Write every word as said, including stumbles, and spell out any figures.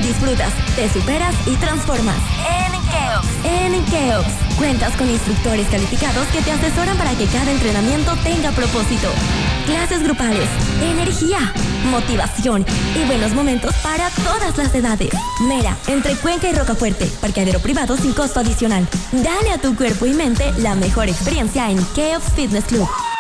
Disfrutas, te superas y transformas. En Keops. En Keops. Cuentas con instructores calificados que te asesoran para que cada entrenamiento tenga propósito. Clases grupales, energía, motivación y buenos momentos para todas las edades. Mera, entre Cuenca y Rocafuerte, parqueadero privado sin costo adicional. Dale a tu cuerpo y mente la mejor experiencia en Keops Fitness Club.